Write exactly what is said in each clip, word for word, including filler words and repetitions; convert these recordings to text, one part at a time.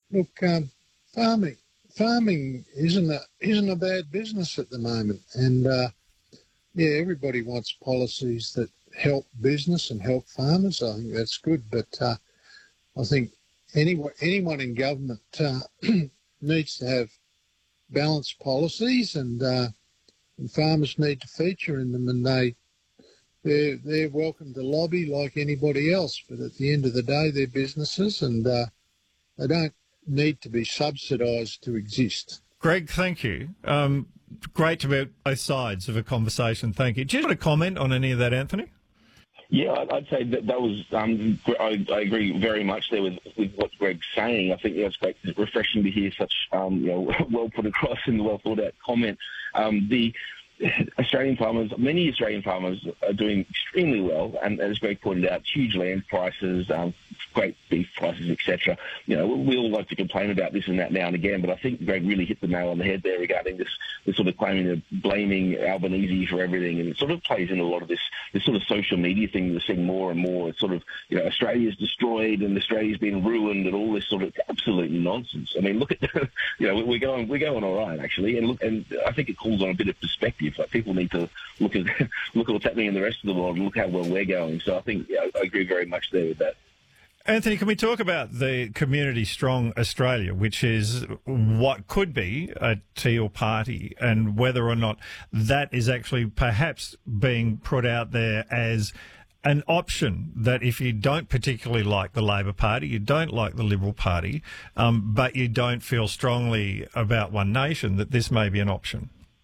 Look, um, farming farming isn't a isn't a bad business at the moment, and uh, yeah, everybody wants policies that help business and help farmers. I think that's good, but uh, I think anyone anyone in government uh, needs to have balanced policies, and, uh, and farmers need to feature in them, and they they're they're welcome to lobby like anybody else. But at the end of the day, they're businesses, and uh, they don't need to be subsidised to exist. Greg, thank you. Um, great to be at both sides of a conversation. Thank you. Do you want to comment on any of that, Anthony? Yeah, I'd say that that was. Um, I, I agree very much there with, with what Greg's saying. I think yeah, it's great, refreshing to hear such um, you know, well put across and well thought out comment. Um, the Australian farmers, many Australian farmers are doing extremely well, and as Greg pointed out, huge land prices, um, great beef prices, et cetera. You know, we all like to complain about this and that now and again, but I think Greg really hit the nail on the head there regarding this, this sort of claiming of blaming Albanese for everything, and it sort of plays in a lot of this, this sort of social media thing we're seeing more and more. It's sort of, you know, Australia's destroyed and Australia's been ruined and all this sort of absolute nonsense. I mean, look at, you know, we're going, we're going all right actually, and look, and I think it calls on a bit of perspective. Like people need to look at look at what's happening in the rest of the world and look how well we're going. So I think yeah, I agree very much there with that. Anthony, can we talk about the Community Strong Australia, which is what could be a Teal party, and whether or not that is actually perhaps being put out there as an option, that if you don't particularly like the Labor Party, you don't like the Liberal Party, um, but you don't feel strongly about One Nation, that this may be an option?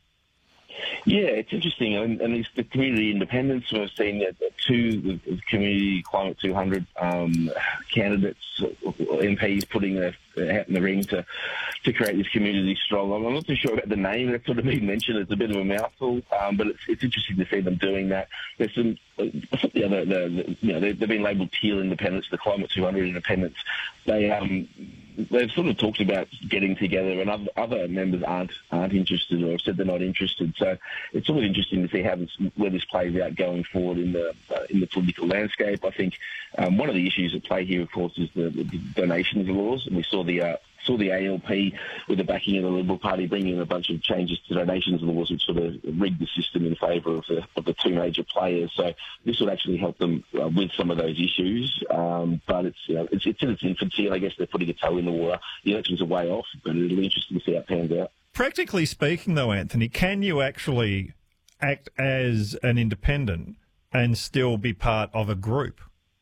Yeah, it's interesting, and, and it's the community independents. We've seen that two the community climate two hundred um, candidates, M Ps, putting their hat in the ring to to create this community strong. I'm not too sure about the name that's sort of been mentioned. It's a bit of a mouthful, um, but it's, it's interesting to see them doing that. There's some, some the other, the, the, you know, they've been labelled Teal independents, the climate two hundred independents. They um. They've sort of talked about getting together, and other, other members aren't aren't interested, or have said they're not interested. So it's sort of interesting to see how this, where this plays out going forward in the uh, in the political landscape. I think um, one of the issues at play here, of course, is the, the donations laws, and we saw the uh, saw the A L P with the backing of the Liberal Party bringing in a bunch of changes to donations laws, which sort of rigged the system in favour of the of the two major players. So this would actually help them uh, with some of those issues. Um, but it's, you know, it's it's in its infancy, and I guess they're putting a toe in the water. The elections are way off, but it'll be interesting to see how it pans out. Practically speaking, though, Anthony, can you actually act as an independent and still be part of a group?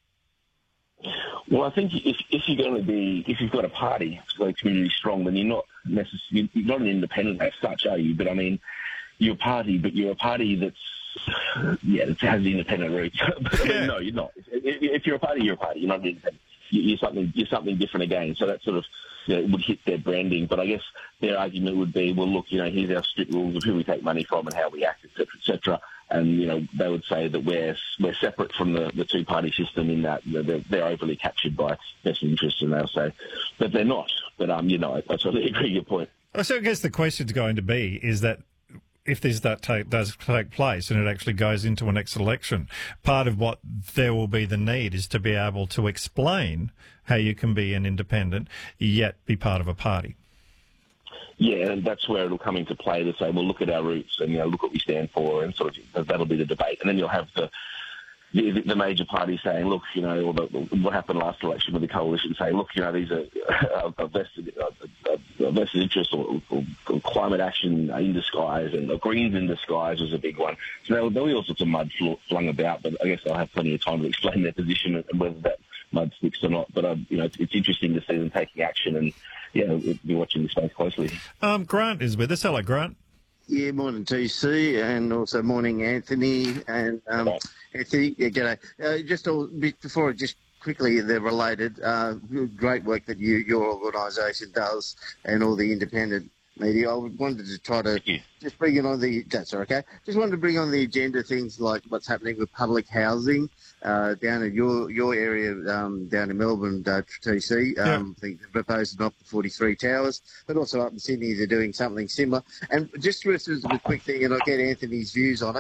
Well, I think if, if you're going to be, if you've got a party, like Community Strong, then you're not necessarily, you're not an independent as such, are you? But I mean, you're a party, but you're a party that's, yeah, that has independent roots. But I mean, no, you're not. If, if you're a party, you're a party. You're not an independent. You're something, you're something different again. So that sort of, you know, would hit their branding. But I guess their argument would be, well, look, you know, here's our strict rules of who we take money from and how we act, et cetera, et cetera. And, you know, they would say that we're we're separate from the, the two-party system in that, you know, they're, they're overly captured by vested interests, and they'll say that they're not. But, um, you know, I, I totally agree with your point. So I guess the question's going to be is that if this that take, does take place and it actually goes into a next election, part of what there will be the need is to be able to explain how you can be an independent yet be part of a party. Yeah, and that's where it'll come into play to say, well, look at our roots and, you know, look what we stand for, and sort of that'll be the debate. And then you'll have the the, the major parties saying, look, you know, or the, what happened last election with the coalition saying, look, you know, these are a vested, a, a vested interest or, or, or climate action in disguise, and or Greens in disguise was a big one. So there'll, there'll be all sorts of mud flung about, but I guess I'll have plenty of time to explain their position and whether that mud sticks or not. But, um, you know, it's, it's interesting to see them taking action, and, yeah, we'll be watching the space closely. Um, Grant is with us. Hello, Grant. Yeah, morning T C, and also morning Anthony. And um, Anthony, yeah, g'day. Uh, just all, before, just quickly, they're related. Uh, great work that you, your organisation does, and all the independent media. I wanted to try to just bring it on the. That's okay. Just wanted to bring on the agenda things like what's happening with public housing uh, down in your your area, um, down in Melbourne, uh, T C. Um, yeah. I think they're proposing up to forty-three towers, but also up in Sydney they're doing something similar. And just as a quick thing, and I'll get Anthony's views on it, but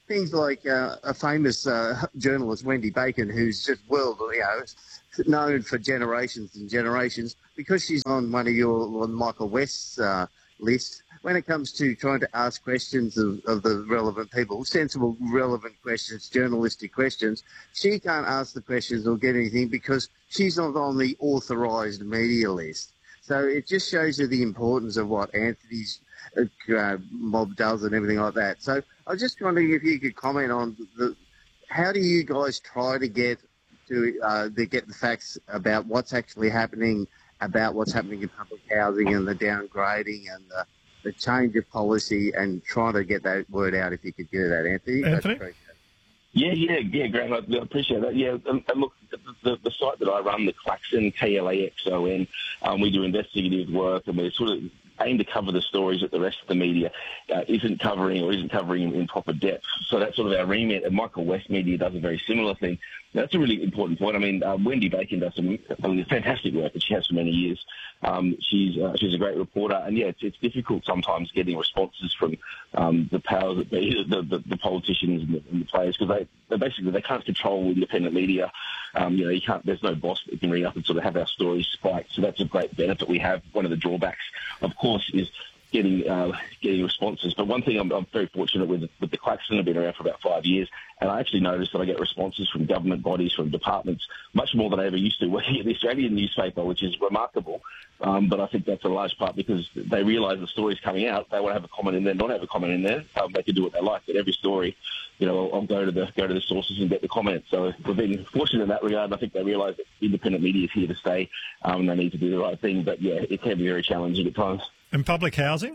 things like uh, a famous uh, journalist, Wendy Bacon, who's just world, you know, known for generations and generations, because she's on one of your on Michael West's uh, list. When it comes to trying to ask questions of, of the relevant people, sensible, relevant questions, journalistic questions, she can't ask the questions or get anything because she's not on the authorised media list. So it just shows you the importance of what Anthony's uh, mob does and everything like that. So I was just wondering if you could comment on the how do you guys try to get to, uh, to get the facts about what's actually happening, about what's happening in public housing and the downgrading and the the change of policy, and trying to get that word out, if you could do that, Anthony. Anthony? Yeah, yeah, yeah, Graham, I appreciate that. Yeah, and, and look, the, the, the site that I run, the Klaxon, K L A X O N, um, we do investigative work, and we're sort of aim to cover the stories that the rest of the media uh, isn't covering or isn't covering in, in proper depth. So that's sort of our remit, and Michael West Media does a very similar thing. That's a really important point. I mean, uh, Wendy Bacon does some I mean, fantastic work that she has for many years. Um, she's uh, she's a great reporter, and yeah, it's, it's difficult sometimes getting responses from um, the powers that be, the, the, the politicians and the, and the players, because they, they basically they can't control independent media. Um, you know, you can't. There's no boss that can ring up and sort of have our stories spiked. So that's a great benefit we have. One of the drawbacks, of course, is getting uh, getting responses. But one thing I'm, I'm very fortunate with, with the Klaxon, I've been around for about five years, and I actually noticed that I get responses from government bodies, from departments, much more than I ever used to working at the Australian newspaper, which is remarkable. Um, but I think that's a large part because they realise the story's coming out. They want to have a comment in there, not have a comment in there. Um, they can do what they like, but every story, you know, I'll, I'll go to the go to the sources and get the comment. So we've been fortunate in that regard, and I think they realise that independent media is here to stay, um, and they need to do the right thing. But yeah, it can be very challenging at times. And public housing?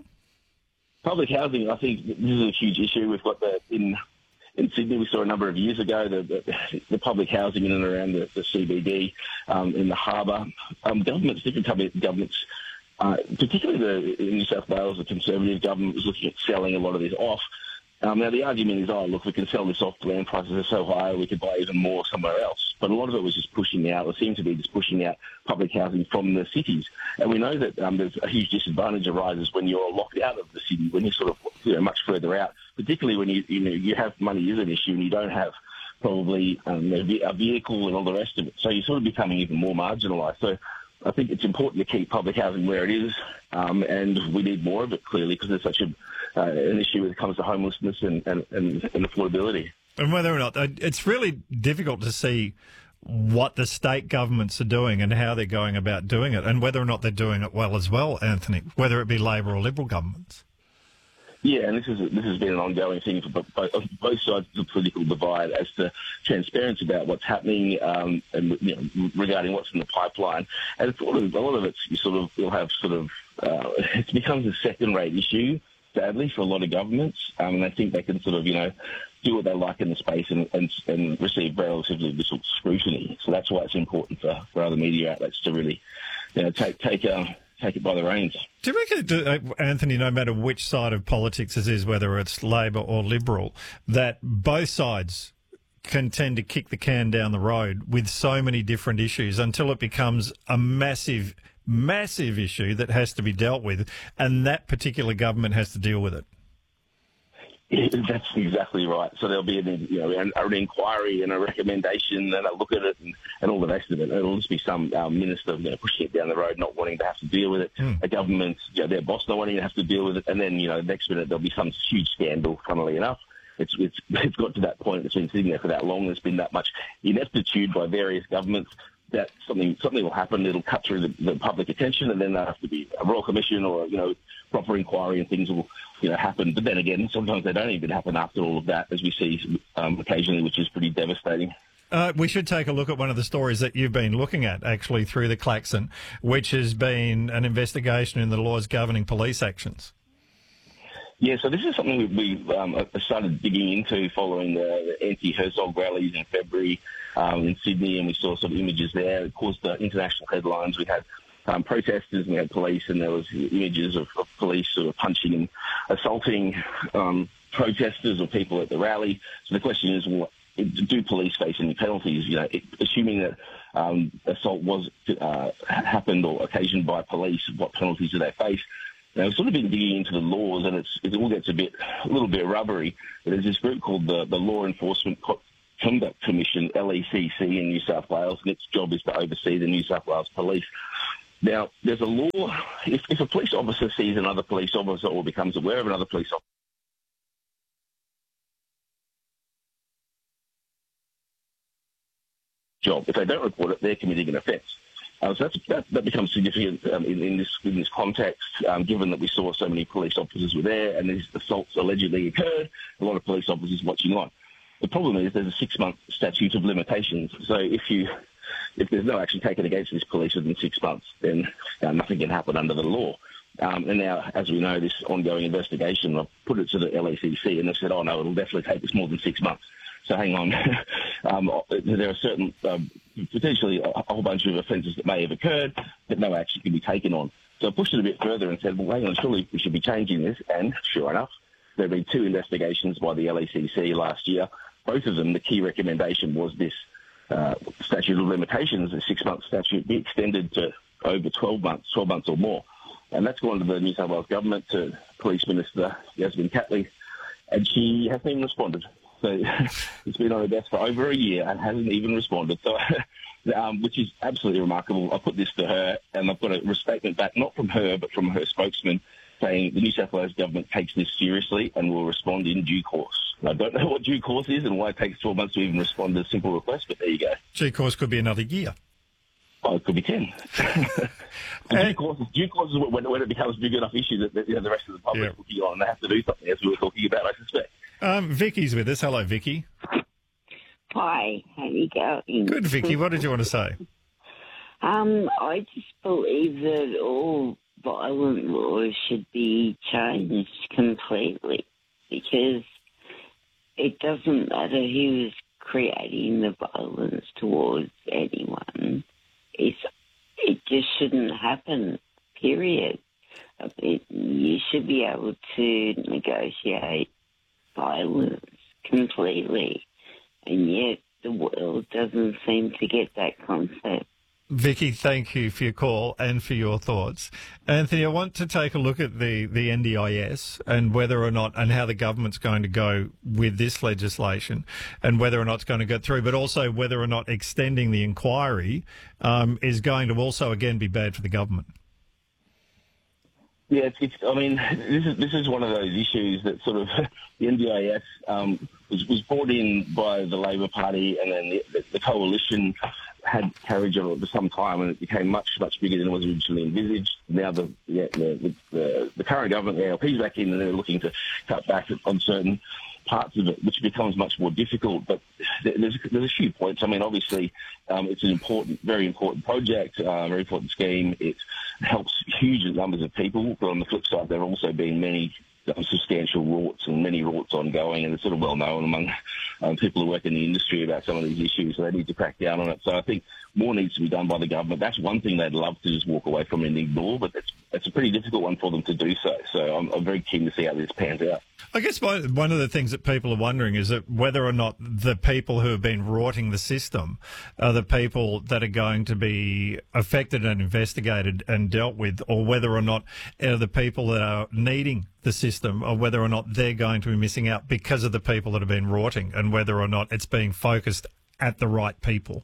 Public housing, I think this is a huge issue. We've got the in in Sydney. We saw a number of years ago the the, the public housing in and around the, the C B D, um, in the harbour. Um, governments, different governments, uh, particularly the in New South Wales, the Conservative government was looking at selling a lot of this off. Um, now the argument is, oh look, we can sell this off. The land prices are so high, we could buy even more somewhere else. But a lot of it was just pushing out, or seemed to be just pushing out public housing from the cities. And we know that um, there's a huge disadvantage arises when you're locked out of the city, when you're sort of you know, much further out, particularly when you you know you have money is an issue and you don't have probably um, a vehicle and all the rest of it. So you're sort of becoming even more marginalised. So I think it's important to keep public housing where it is, um, and we need more of it, clearly, because there's such a, uh, an issue when it comes to homelessness and, and, and, and affordability. And whether or not, it's really difficult to see what the state governments are doing and how they're going about doing it, and whether or not they're doing it well as well, Anthony, whether it be Labor or Liberal governments. Yeah, and this is this has been an ongoing thing for both, both sides of the political divide as to transparency about what's happening um, and you know, regarding what's in the pipeline. And it's, a, lot of, a lot of it's you sort of you'll have sort of uh, it becomes a second-rate issue, sadly, for a lot of governments, um, and they think they can sort of you know do what they like in the space and and, and receive relatively little scrutiny. So that's why it's important for, for other media outlets to really you know take take a take it by the reins. Do you reckon, Anthony, no matter which side of politics it is, whether it's Labor or Liberal, that both sides can tend to kick the can down the road with so many different issues until it becomes a massive, massive issue that has to be dealt with, and that particular government has to deal with it? Yeah, that's exactly right. So there'll be an, you know, an, an inquiry and a recommendation and a look at it and, and all the rest of it. It'll just be some um, minister you know, pushing it down the road, not wanting to have to deal with it. Mm. A government, you know, their boss not wanting to have to deal with it. And then, you know, next minute there'll be some huge scandal, funnily enough. It's, it's, it's got to that point. It's been sitting there for that long. There's been that much ineptitude by various governments that something something will happen. It'll cut through the, the public attention, and then there'll have to be a royal commission or, you know, proper inquiry, and things will, you know, happen. But then again, sometimes they don't even happen after all of that, as we see um, occasionally, which is pretty devastating. Uh, we should take a look at one of the stories that you've been looking at, actually, through the Klaxon, which has been an investigation in the laws governing police actions. Yeah, so this is something we, we um, started digging into following the, the anti-Herzog rallies in February um, in Sydney, and we saw some images there. It caused the international headlines. We had um, protesters and we had police, and there was images of, of police sort of punching and assaulting um, protesters or people at the rally. So the question is, well, do police face any penalties? You know, it, assuming that um, assault was uh, happened or occasioned by police, what penalties do they face? Now, I've sort of been digging into the laws, and it's, it all gets a bit, a little bit rubbery. But there's this group called the, the Law Enforcement Co- Conduct Commission, L E C C, in New South Wales, and its job is to oversee the New South Wales Police. Now, there's a law, if, if a police officer sees another police officer or becomes aware of another police officer, job. If they don't report it, they're committing an offence. Uh, so that's, that, that becomes significant um, in, in this in this context, um, given that we saw so many police officers were there and these assaults allegedly occurred. A lot of police officers watching on. The problem is there's a six-month statute of limitations. So if you if there's no action taken against this police within six months, then uh, nothing can happen under the law. Um, and now, as we know, this ongoing investigation, I've put it to the L A C C, and they've said, oh, no, it'll definitely take us more than six months. So hang on. um, there are certain, um, potentially a whole bunch of offences that may have occurred that no action can be taken on. So I pushed it a bit further and said, well, hang on, surely we should be changing this. And sure enough, there have been two investigations by the L A C C last year. Both of them, the key recommendation was this uh, statute of limitations, the six-month statute, be extended to over twelve months, twelve months or more. And that's gone to the New South Wales government, to Police Minister Yasmin Catley, and she hasn't even responded. So it's been on her desk for over a year and hasn't even responded. So, um, which is absolutely remarkable. I put this to her, and I've got a statement back, not from her, but from her spokesman, saying the New South Wales government takes this seriously and will respond in due course. I don't know what due course is and why it takes twelve months to even respond to a simple request, but there you go. Due course could be another year. Oh, it could be ten. due course, due course is when, when it becomes a big enough issue that, that you know, the rest of the public yeah. is looking on and they have to do something, as we were talking about, I suspect. Um, Vicky's with us. Hello, Vicky. Hi, how you going? Good, Vicky. What did you want to say? Um, I just believe that all violent laws should be changed completely, because it doesn't matter who is creating the violence towards anyone. It's, it just shouldn't happen, period. I mean, you should be able to negotiate violence completely, and yet the world doesn't seem to get that concept. Vicky, thank you for your call and for your thoughts. Anthony, I want to take a look at the, the N D I S and whether or not, and how the government's going to go with this legislation and whether or not it's going to go through, but also whether or not extending the inquiry um, is going to also, again, be bad for the government. Yeah, it's, it's, I mean, this is this is one of those issues that sort of the N D I S um, was, was brought in by the Labor Party, and then the, the, the coalition had carriage on it for some time, and it became much, much bigger than it was originally envisaged. Now the yeah, the, the, the current government, the A L P's back in, and they're looking to cut back on certain parts of it, which becomes much more difficult. But there's, there's a few points. I mean, obviously, um, it's an important, very important project, uh, very important scheme. It helps huge numbers of people, but on the flip side, there have also been many um, substantial rorts and many rorts ongoing, and it's sort of well known among um, people who work in the industry about some of these issues, so they need to crack down on it. So I think more needs to be done by the government. That's one thing they'd love to just walk away from and ignore, but it's, it's a pretty difficult one for them to do so. So I'm, I'm very keen to see how this pans out. I guess one of the things that people are wondering is that whether or not the people who have been rorting the system are the people that are going to be affected and investigated and dealt with, or whether or not are the people that are needing the system, or whether or not they're going to be missing out because of the people that have been rorting, and whether or not it's being focused at the right people.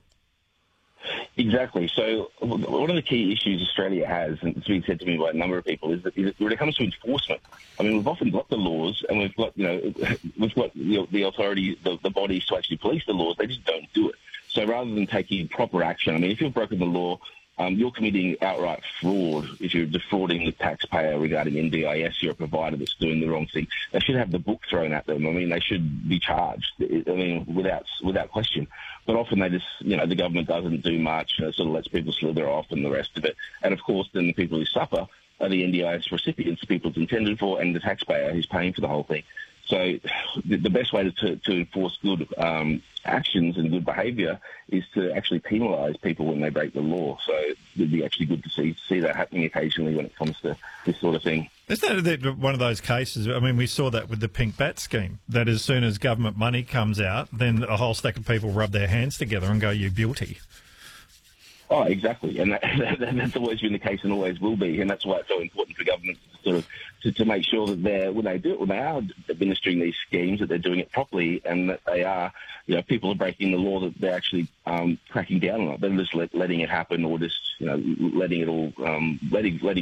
Exactly. So one of the key issues Australia has, and it's been said to me by a number of people, is that when it comes to enforcement, I mean, we've often got the laws, and we've got, you know, we've got the, the authority, the, the bodies to actually police the laws. They just don't do it. So rather than taking proper action, I mean, if you've broken the law, um, you're committing outright fraud. If you're defrauding the taxpayer regarding N D I S, you're a provider that's doing the wrong thing. They should have the book thrown at them. I mean, they should be charged. I mean, without without question. But often they just, you know, the government doesn't do much. You know, sort of lets people slither off and the rest of it. And of course, then the people who suffer are the N D I S recipients, people it's intended for, and the taxpayer who's paying for the whole thing. So the, the best way to, to enforce good um, actions and good behaviour is to actually penalise people when they break the law. So it'd be actually good to see see that happening occasionally when it comes to this sort of thing. Isn't that one of those cases? I mean, we saw that with the Pink Bat scheme, that as soon as government money comes out, then a whole stack of people rub their hands together and go, "You guilty." Oh, exactly. And that, that, that's always been the case and always will be. And that's why it's so important for governments sort of to, to make sure that they're when they do it, when they are administering these schemes, that they're doing it properly, and that they are, you know, people are breaking the law, that they're actually um, cracking down on it. They're just let, letting it happen, or just, you know, letting it all um, letting letting